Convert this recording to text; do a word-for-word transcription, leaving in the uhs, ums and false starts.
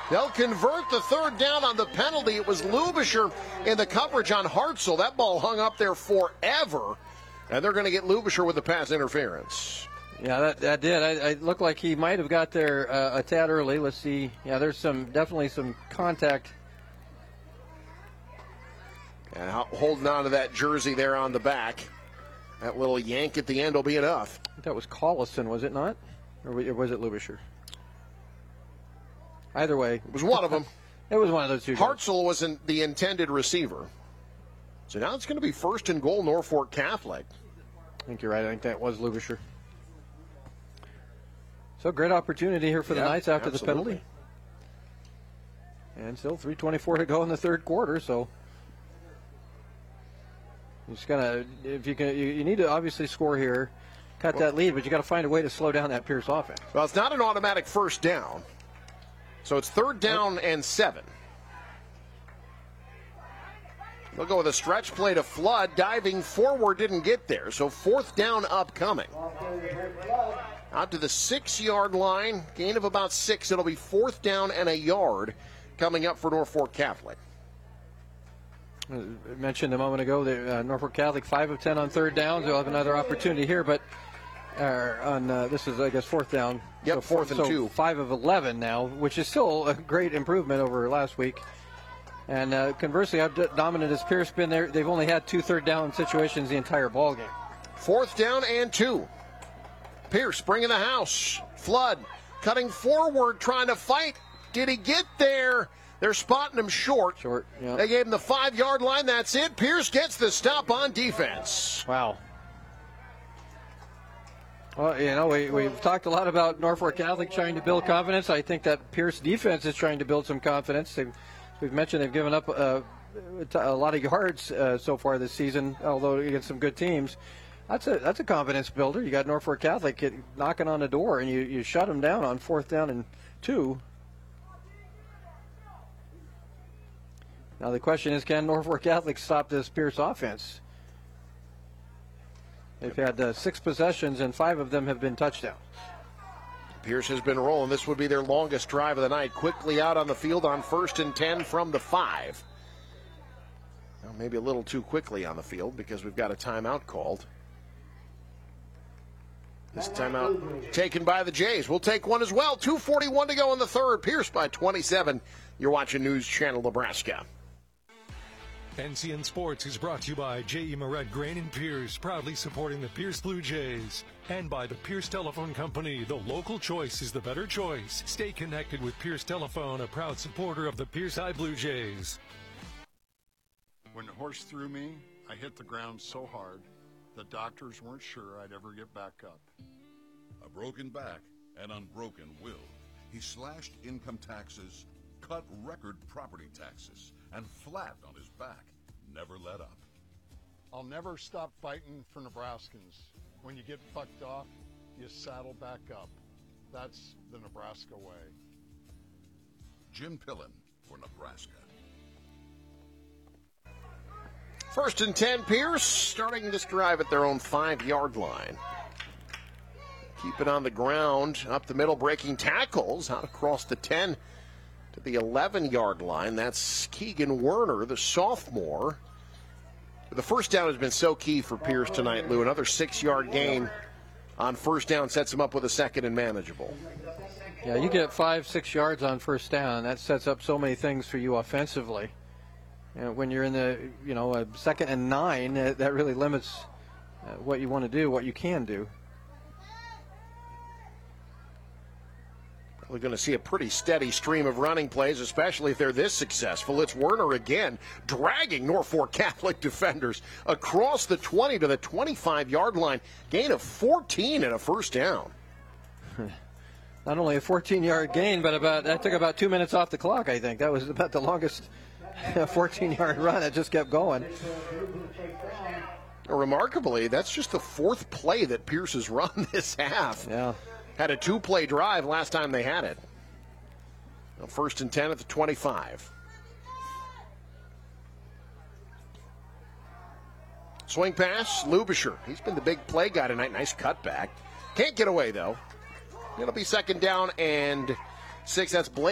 They'll convert the third down on the penalty. It was Lubisher in the coverage on Hartzell. That ball hung up there forever, and they're going to get Lubisher with the pass interference. Yeah, that, that did. I, it looked like he might have got there uh, a tad early. Let's see. Yeah, there's some definitely some contact. And holding on to that jersey there on the back. That little yank at the end will be enough. That was Collison, was it not? Or was it Lubisher? Either way. It was one of them. It was one of those two. Hartzell wasn't the intended receiver. So now it's going to be first and goal, Norfolk Catholic. I think you're right. I think that was Lubisher. So great opportunity here for the yep, Knights after absolutely. the penalty. And still three twenty-four to go in the third quarter, so you're just gonna if you can you, you need to obviously score here, cut well, that lead, but you got to find a way to slow down that Pierce offense. Well, it's not an automatic first down. So it's third down and seven. They'll go with a stretch play to Flood. Diving forward, didn't get there. So fourth down upcoming. Out to the six-yard line. Gain of about six. It'll be fourth down and a yard coming up for Norfolk Catholic. I mentioned a moment ago that uh, Norfolk Catholic five of ten on third downs. They'll have another opportunity here, but uh, on uh, this is, I guess, fourth down. Yep, so fourth and so two. five of eleven now, which is still a great improvement over last week. And uh, conversely, how dominant has Pierce been there? They've only had two third down situations the entire ball game. Fourth down and two. Pierce bringing the house. Flood cutting forward, trying to fight. Did he get there? They're spotting him short. Short, yeah. They gave him the five-yard line. That's it. Pierce gets the stop on defense. Wow. Well, you know, we, we've talked a lot about Norfolk Catholic trying to build confidence. I think that Pierce defense is trying to build some confidence. They've, we've mentioned they've given up uh, a lot of yards uh, so far this season, although against some good teams. That's a that's a confidence builder. You got Norfolk Catholic knocking on the door, and you, you shut them down on fourth down and two. Now the question is, can Norfolk Catholic stop this Pierce offense? They've had uh, six possessions, and five of them have been touchdowns. Pierce has been rolling. This would be their longest drive of the night. Quickly out on the field on first and ten from the five. Well, maybe a little too quickly on the field because we've got a timeout called. This timeout taken by the Jays. We'll take one as well. two forty-one to go in the third. Pierce by twenty-seven. You're watching News Channel Nebraska. N C N Sports is brought to you by J E. Moret Grain and Pierce, proudly supporting the Pierce Blue Jays. And by the Pierce Telephone Company. The local choice is the better choice. Stay connected with Pierce Telephone, a proud supporter of the Pierce High Blue Jays. When the horse threw me, I hit the ground so hard, the doctors weren't sure I'd ever get back up. A broken back, an unbroken will. He slashed income taxes, cut record property taxes, and flat on his back. Never let up. I'll never stop fighting for Nebraskans. When you get fucked off, you saddle back up. That's the Nebraska way. Jim Pillen for Nebraska. First and ten, Pierce starting this drive at their own five-yard line. Keep it on the ground, up the middle, breaking tackles, out across the ten to the eleven-yard line. That's Keegan Werner, the sophomore. The first down has been so key for Pierce tonight, Lou. Another six-yard gain on first down sets him up with a second and manageable. Yeah, you get five, six yards on first down. That sets up so many things for you offensively. And when you're in the, you know, a second and nine, uh, that really limits uh, what you want to do, what you can do. We're going to see a pretty steady stream of running plays, especially if they're this successful. It's Werner again, dragging Norfolk Catholic defenders across the twenty to the twenty-five-yard line. Gain of fourteen and a first down. Not only a fourteen-yard gain, but about that took about two minutes off the clock, I think. That was about the longest fourteen-yard run. It just kept going. Remarkably, that's just the fourth play that Pierce has run this half. Yeah. Had a two-play drive last time they had it. Well, first and ten at the twenty-five. Swing pass, Lubisher. He's been the big play guy tonight. Nice cutback. Can't get away, though. It'll be second down and six. That's Blake.